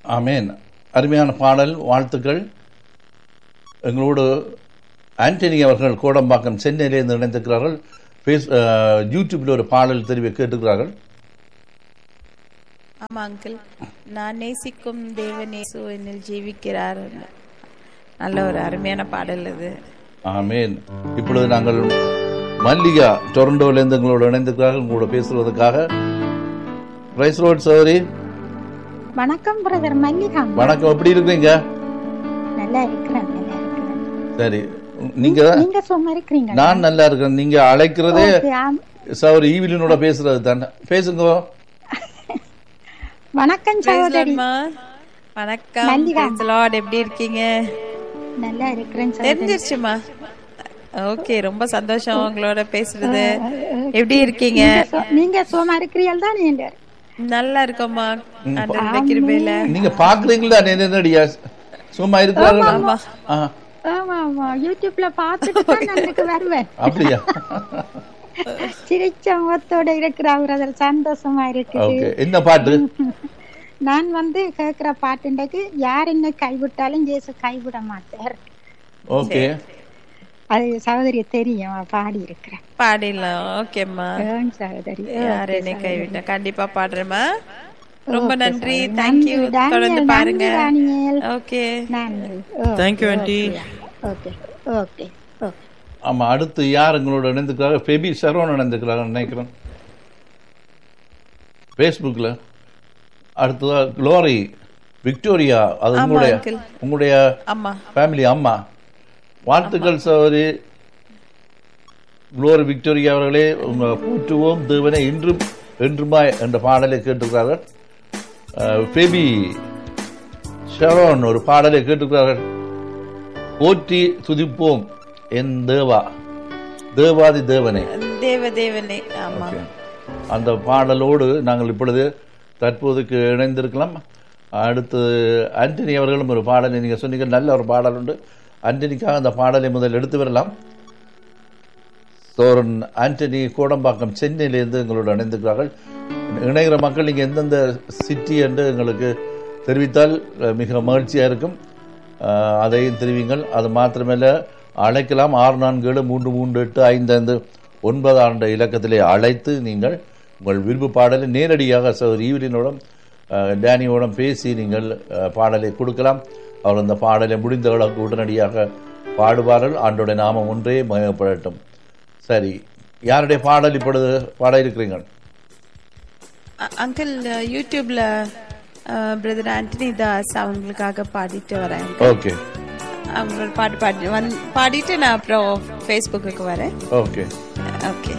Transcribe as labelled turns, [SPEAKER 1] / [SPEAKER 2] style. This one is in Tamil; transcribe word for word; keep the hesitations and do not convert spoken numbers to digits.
[SPEAKER 1] ஆமேன். அருமையான பாடல், வாழ்த்துக்கள். எங்களோடு ஆண்டனி அவர்கள் கோடம்பாக்கம் சென்னையிலிருந்து இணைந்திருக்கிறார்கள். ஃபேஸ் யூடியூப்பில் ஒரு பாடல் தெரிவி கேட்டுக்கிறார்கள்.
[SPEAKER 2] ஆமா அங்கிள், நான் நேசிக்கும் தேவனேசு என்னில் ஜீவிக்கிறார். நல்ல ஒரு அருமையான பாடல் இது.
[SPEAKER 1] ஆமேன். இப்பொழுது நாங்கள் மல்லிகா டொரண்டோவிலிருந்து எங்களோடு இணைந்திருக்கிறார்கள். உங்களோட பேசுவதற்காக. பிரைஸ் லார்ட் சகோதரி.
[SPEAKER 3] வணக்கம் பிரதர் மல்லிகா.
[SPEAKER 1] வணக்கம், எப்படி இருக்கீங்க?
[SPEAKER 3] நல்லா இருக்கிறேன், நல்லா இருக்கிறேன்.
[SPEAKER 1] சரி, நீங்க
[SPEAKER 3] நீங்க சும்மா இருக்கீங்க?
[SPEAKER 1] நான் நல்லா இருக்கேன். நீங்க அழைக்கிறதே சகோதரி ஈவிலினோட பேசுறது தானே? பேசுங்க.
[SPEAKER 3] வணக்கம் சகோதரி.
[SPEAKER 2] வணக்கம் மல்லிகா. லார்ட், எப்படி இருக்கீங்க?
[SPEAKER 3] நல்லா இருக்கிறேன் சகோதரி.
[SPEAKER 2] தெரிஞ்சிருச்சுமா. ஓகே, ரொம்ப சந்தோஷம் உங்களோட பேசுறது. எப்படி இருக்கீங்க?
[SPEAKER 3] நீங்க சும்மா இருக்கிறீர்கள் தான்? நீங்க
[SPEAKER 2] நல்லா இருக்கோம்மா, ஆண்டவருடைய கிருபையில.
[SPEAKER 1] நீங்க பாக்குறீங்களா என்னடியா சும்மா இருக்கறாங்க?
[SPEAKER 2] ஆமா
[SPEAKER 3] ஆமா ஆமா, யூடியூப்ல பார்த்துட்டு தான் நான் வருவேன்.
[SPEAKER 1] அப்படியே
[SPEAKER 3] சிரிச்ச முகத்தோட இருக்கிற பிரதர், சந்தோஷமா இருக்கு.
[SPEAKER 1] ஓகே, என்ன பாட்டு?
[SPEAKER 3] நான் வந்து கேக்குற பாட்டுண்டக்கு யார் என்ன கைவிட்டாலும் இயேசு கைவிட மாட்டார்.
[SPEAKER 1] ஓகே,
[SPEAKER 3] அது சகோதரி தெரியும், பாடி இருக்கிறேன்.
[SPEAKER 2] பாடிடலாம். ஓகேம்மா
[SPEAKER 3] சகோதரி.
[SPEAKER 2] யார் என்ன கைவிட்டா கண்டிப்பா பாடுறேம்மா. ரொம்ப நன்றி. தேங்க்யூ. தொடர்ந்து பாருங்க. ஓகே,
[SPEAKER 3] நன்றி.
[SPEAKER 4] Thank you aunty.
[SPEAKER 3] Okay okay okay.
[SPEAKER 1] ஆமா, அடுத்து யார் எங்களோட இணைந்துக்கிறாங்க? ஃபெபி சரவணன் இணைந்துக்கிறாங்க நினைக்கிறேன் ஃபேஸ்புக்கில். அடுத்ததா குளோரி விக்டோரியா, அது உங்களுடைய உங்களுடைய ஃபேமிலி அம்மா. வாழ்த்துக்கள் சகோதரி குளோரி விக்டோரியா அவர்களே. உங்க போற்றுவோம் தேவனை இன்றும் என்றுமாய் என்ற பாடலை கேட்டிருக்கிறார்கள். ஃபெபி ஷரோன் ஒரு பாடலை கேட்டிருக்கிறார்கள். போற்றி துதிப்போம் என் தேவா, தேவாதி தேவனே,
[SPEAKER 2] தேவ தேவனே. ஆமா,
[SPEAKER 1] அந்த பாடலோடு நாங்கள் இப்பொழுது தற்போதுக்கு இணைந்திருக்கலாம். அடுத்து ஆண்டனி அவர்களும் ஒரு பாடலை நீங்கள் சொன்னீங்க, நல்ல ஒரு பாடல் உண்டு. ஆண்டனிக்காக அந்த பாடலை முதல் எடுத்து வரலாம். சோரன் ஆண்டனி கோடம்பாக்கம் சென்னையிலிருந்து எங்களோடு இணைந்திருக்கிறார்கள். இணைகிற மக்கள் நீங்கள் எந்தெந்த சிட்டி என்று எங்களுக்கு தெரிவித்தால் மிக மகிழ்ச்சியாக இருக்கும். அதையும் தெரிவிங்கள். அது மாத்திரமல்ல, அழைக்கலாம். ஆறு நான்கு ஏழு மூன்று மூன்று எட்டு ஐந்து ஐந்து ஒன்பது ஆண்டு இலக்கத்திலே அழைத்து நீங்கள் உங்கள் விருப்பு பாடலை நேரடியாக சகோதரி ஈவிலினோடும் டேனியோடும் பேசி நீங்கள் பாடலை கொடுக்கலாம். அவர் அந்த பாடலை முடிந்த அளவுக்கு உடனடியாக பாடுவார்கள். ஆண்டோடைய நாமம் ஒன்றே மயப்படட்டும். சரி, யாருடைய பாடல் இப்பொழுது பாட இருக்கிறீங்க?
[SPEAKER 2] அங்கிள், யூடியூப்ல பிரதர் ஆண்டனி தாஸ் அவங்களுக்காக பாடிட்டு வரேன்.
[SPEAKER 1] ஓகே,
[SPEAKER 2] அவங்களோட பாட்டு பாடி பாடிட்டு நான் அப்புறம் ஃபேஸ்புக்கு வரேன்.
[SPEAKER 1] Okay
[SPEAKER 2] okay.